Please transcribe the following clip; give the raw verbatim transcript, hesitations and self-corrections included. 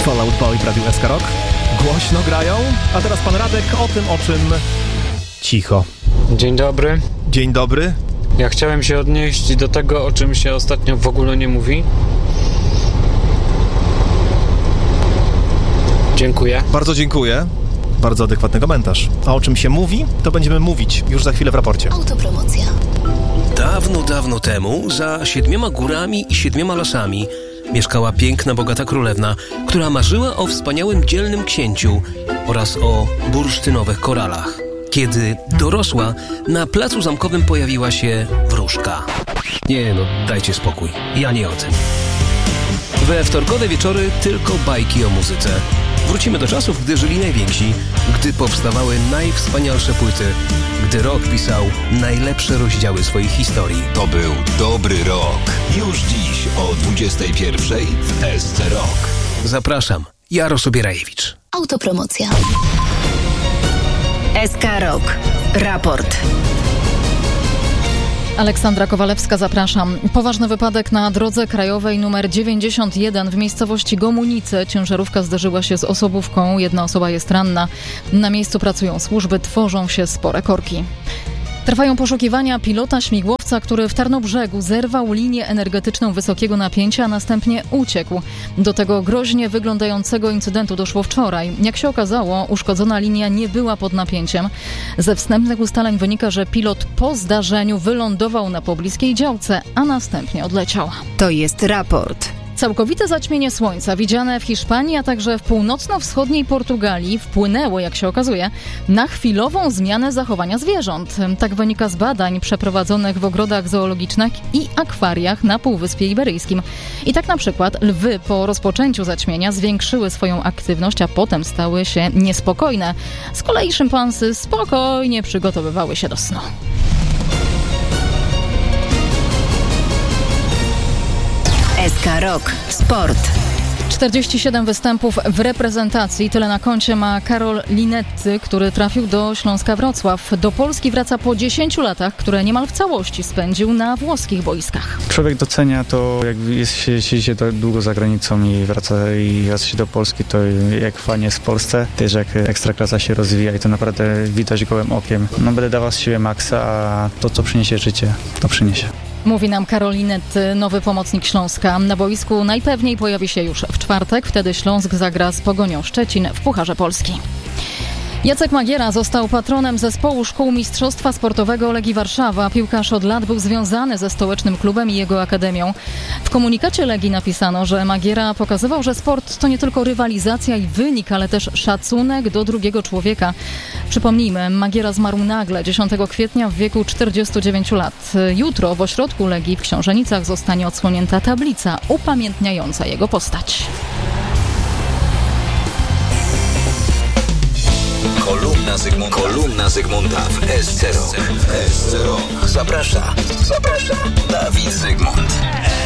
Fall Out Boy w Radiu S K Rock. Głośno grają, a teraz pan Radek o tym, o czym cicho. Dzień dobry. Dzień dobry. Ja chciałem się odnieść do tego, o czym się ostatnio w ogóle nie mówi. Dziękuję. Bardzo dziękuję. Bardzo adekwatny komentarz. A o czym się mówi, to będziemy mówić już za chwilę w raporcie. Autopromocja. Dawno, dawno temu, za siedmioma górami i siedmioma lasami, mieszkała piękna, bogata królewna, która marzyła o wspaniałym, dzielnym księciu oraz o bursztynowych koralach. Kiedy dorosła, na placu zamkowym pojawiła się wróżka. Nie no, dajcie spokój, ja nie o tym. We wtorkowe wieczory tylko bajki o muzyce. Wrócimy do czasów, gdy żyli najwięksi, gdy powstawały najwspanialsze płyty, gdy rock pisał najlepsze rozdziały swoich historii. To był dobry rok. Już dziś o dwudziestej pierwszej w S C Rock. Zapraszam, Jaros Obierajewicz. Autopromocja. S K Rock. Raport. Aleksandra Kowalewska, zapraszam. Poważny wypadek na drodze krajowej numer dziewięćdziesiąt jeden w miejscowości Gomunice. Ciężarówka zderzyła się z osobówką. Jedna osoba jest ranna. Na miejscu pracują służby, tworzą się spore korki. Trwają poszukiwania pilota śmigłowca, który w Tarnobrzegu zerwał linię energetyczną wysokiego napięcia, a następnie uciekł. Do tego groźnie wyglądającego incydentu doszło wczoraj. Jak się okazało, uszkodzona linia nie była pod napięciem. Ze wstępnych ustaleń wynika, że pilot po zdarzeniu wylądował na pobliskiej działce, a następnie odleciał. To jest raport. Całkowite zaćmienie słońca widziane w Hiszpanii, a także w północno-wschodniej Portugalii wpłynęło, jak się okazuje, na chwilową zmianę zachowania zwierząt. Tak wynika z badań przeprowadzonych w ogrodach zoologicznych i akwariach na Półwyspie Iberyjskim. I tak na przykład lwy po rozpoczęciu zaćmienia zwiększyły swoją aktywność, a potem stały się niespokojne. Z kolei szympansy spokojnie przygotowywały się do snu. S K Rock. Sport. czterdzieści siedem występów w reprezentacji. Tyle na koncie ma Karol Linetty, który trafił do Śląska Wrocław. Do Polski wraca po dziesięciu latach, które niemal w całości spędził na włoskich boiskach. Człowiek docenia to, jak jest, siedzi się długo za granicą i wraca i wraca się do Polski, to jak fajnie jest w Polsce, też jak ekstraklasa się rozwija i to naprawdę widać gołym okiem. No będę dawał z siebie maksa, a to, co przyniesie życie, to przyniesie. Mówi nam Karol Linetty, nowy pomocnik Śląska. Na boisku najpewniej pojawi się już w czwartek. Wtedy Śląsk zagra z Pogonią Szczecin w Pucharze Polski. Jacek Magiera został patronem zespołu szkół mistrzostwa sportowego Legii Warszawa. Piłkarz od lat był związany ze stołecznym klubem i jego akademią. W komunikacie Legii napisano, że Magiera pokazywał, że sport to nie tylko rywalizacja i wynik, ale też szacunek do drugiego człowieka. Przypomnijmy, Magiera zmarł nagle dziesiątego kwietnia w wieku czterdziestu dziewięciu lat. Jutro w ośrodku Legii w Książenicach zostanie odsłonięta tablica upamiętniająca jego postać. Kolumna Zygmunta, Kolumna Zygmunta w S C Rock. S C Rock. Zaprasza, zaprasza Dawid Zygmunt.